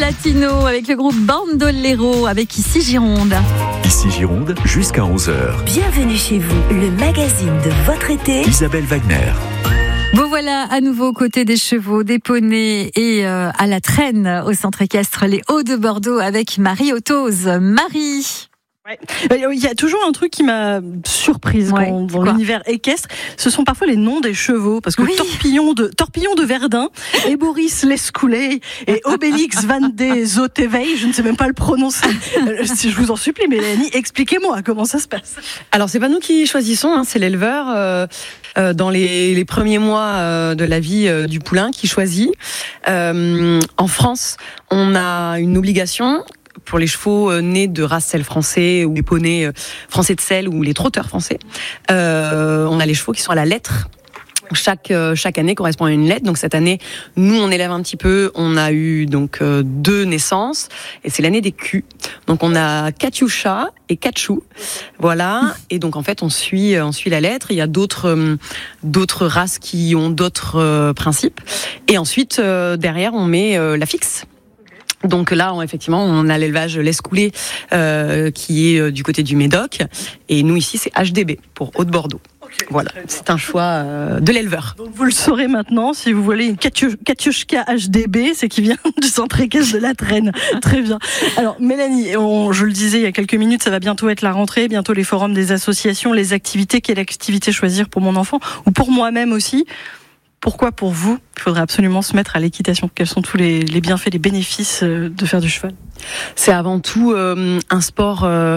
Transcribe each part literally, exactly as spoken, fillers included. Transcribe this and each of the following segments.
latino avec le groupe Bandolero avec Ici Gironde. Ici Gironde, jusqu'à onze heures. Bienvenue chez vous, le magazine de votre été. Isabelle Wagner. Vous voilà à nouveau aux côtés des chevaux, des poneys et euh, à la traîne au centre équestre Les Hauts de Bordeaux avec Marie Ottoz. Marie. Ouais. Il y a toujours un truc qui m'a surprise ouais, dans, dans l'univers équestre, ce sont parfois les noms des chevaux, parce que oui. Torpillon de Torpillon de Verdun et Boris Lescoulet et Obélix Van de Zotevey, je ne sais même pas le prononcer. Je vous en supplie, Mélanie, expliquez-moi comment ça se passe. Alors c'est pas nous qui choisissons, hein, c'est l'éleveur euh, euh, dans les, les premiers mois euh, de la vie euh, du poulain qui choisit. Euh, en France, on a une obligation. Pour les chevaux nés de race selle français ou les poneys français de selle ou les trotteurs français, euh, on a les chevaux qui sont à la lettre. Chaque chaque année correspond à une lettre. Donc cette année, nous on élève un petit peu. On a eu donc euh, deux naissances et c'est l'année des culs. Donc on a Katyusha et Kachou. Voilà. Et donc en fait on suit on suit la lettre. Il y a d'autres euh, d'autres races qui ont d'autres euh, principes. Et ensuite euh, derrière on met euh, la fixe. Donc là, on, effectivement, on a l'élevage Lescoulet euh, qui est euh, du côté du Médoc. Et nous, ici, c'est H D B pour Haut-de-Bordeaux. Okay, voilà, c'est un choix euh, de l'éleveur. Donc vous le saurez maintenant, si vous voulez une Katyushka H D B, c'est qui vient du centre équestre de la Traîne. Très bien. Alors Mélanie, on, je le disais il y a quelques minutes, ça va bientôt être la rentrée, bientôt les forums des associations, les activités. Quelle activité choisir pour mon enfant ou pour moi-même aussi ? Pourquoi pour vous, il faudrait absolument se mettre à l'équitation ? Quels sont tous les, les bienfaits, les bénéfices de faire du cheval ? C'est avant tout euh, un sport euh,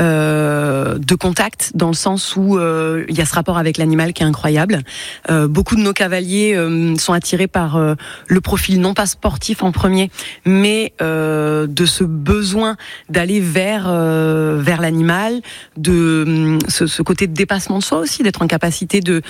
euh, de contact, dans le sens où euh, il y a ce rapport avec l'animal qui est incroyable. Euh, beaucoup de nos cavaliers euh, sont attirés par euh, le profil non pas sportif en premier, mais euh, de ce besoin d'aller vers euh, vers l'animal, de euh, ce, ce côté de dépassement de soi aussi, d'être en capacité de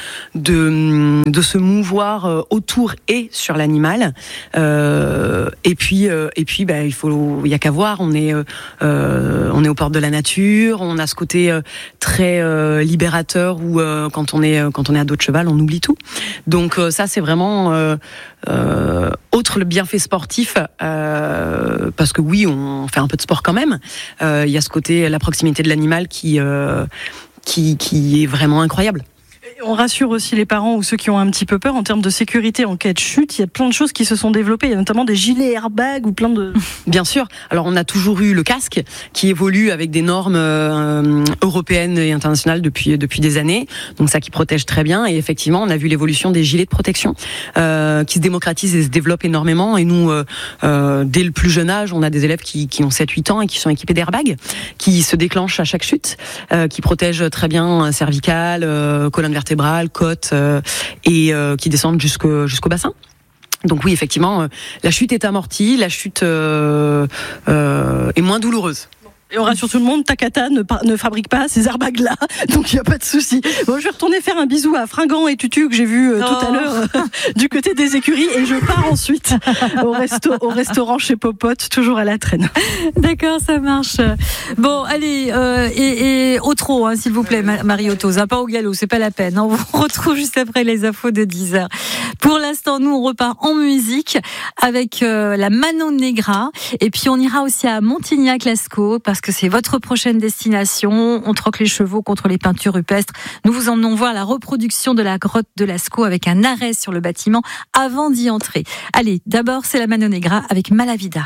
de de se mouvoir euh, autour et sur l'animal. Euh, et puis euh, et puis bah, il faut il y a qu'à voir, on est euh, on est aux portes de la nature, on a ce côté euh, très euh, libérateur où euh, quand on est quand on est à dos de cheval, on oublie tout. Donc euh, ça c'est vraiment euh, euh, autre le bienfait sportif euh, parce que oui, on fait un peu de sport quand même. Euh, il y a ce côté la proximité de l'animal qui euh, qui qui est vraiment incroyable. On rassure aussi les parents ou ceux qui ont un petit peu peur en termes de sécurité en cas de chute. Il y a plein de choses qui se sont développées. Il y a notamment des gilets airbags ou plein de... Bien sûr. Alors on a toujours eu le casque qui évolue avec des normes euh, européennes et internationales depuis depuis des années. Donc ça qui protège très bien. Et effectivement, on a vu l'évolution des gilets de protection euh, qui se démocratisent et se développent énormément. Et nous, euh, euh, dès le plus jeune âge, on a des élèves qui, qui ont sept huit ans et qui sont équipés d'airbags qui se déclenchent à chaque chute, euh, qui protègent très bien cervicale, euh, colonne vertébrale, côte euh, et euh, qui descendent jusqu'au, jusqu'au bassin. Donc oui, effectivement, euh, la chute est amortie, la chute euh, euh, est moins douloureuse. Et on rassure tout le monde, Takata ne, ne fabrique pas ces airbags-là, donc il n'y a pas de souci. Bon, je vais retourner faire un bisou à Fringant et Tutu que j'ai vu euh, tout à l'heure euh, du côté des écuries et je pars ensuite au, resto, au restaurant chez Popote, toujours à la Traîne. D'accord, ça marche. Bon, allez, euh, et, et au trot, hein, s'il vous plaît, Marie Ottoz, hein, pas au galop, c'est pas la peine. Hein, on vous retrouve juste après les infos de dix heures. Pour l'instant, nous, on repart en musique avec euh, la Mano Negra et puis on ira aussi à Montignac-Lascaux parce que c'est votre prochaine destination. On troque les chevaux contre les peintures rupestres. Nous vous emmenons voir la reproduction de la grotte de Lascaux avec un arrêt sur le bâtiment avant d'y entrer. Allez, d'abord, c'est la Mano Negra avec Malavida.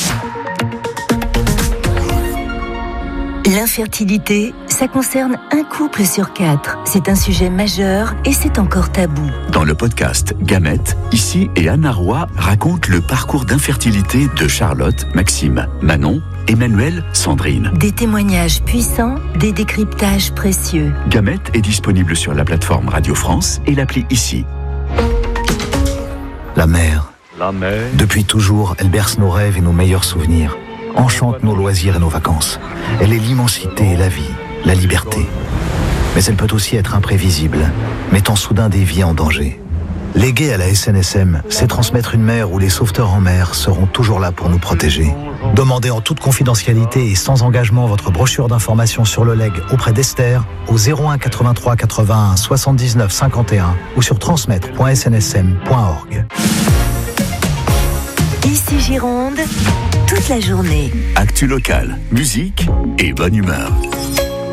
L'infertilité, ça concerne un couple sur quatre. C'est un sujet majeur et c'est encore tabou. Dans le podcast Gamètes, Ici et Anna Roy racontent le parcours d'infertilité de Charlotte, Maxime, Manon, Emmanuel, Sandrine. Des témoignages puissants, des décryptages précieux. Gamètes est disponible sur la plateforme Radio France et l'appli Ici. La mer. La mer. Depuis toujours, elle berce nos rêves et nos meilleurs souvenirs. Enchante nos loisirs et nos vacances. Elle est l'immensité et la vie, la liberté. Mais elle peut aussi être imprévisible, mettant soudain des vies en danger. Léguer à la S N S M, c'est transmettre une mer où les sauveteurs en mer seront toujours là pour nous protéger. Demandez en toute confidentialité et sans engagement votre brochure d'information sur le legs auprès d'Esther au zéro un quatre-vingt-trois quatre-vingt-un soixante-dix-neuf cinquante et un ou sur transmettre point s n s m point org. Ici Gironde, toute la journée. Actu locale, musique et bonne humeur.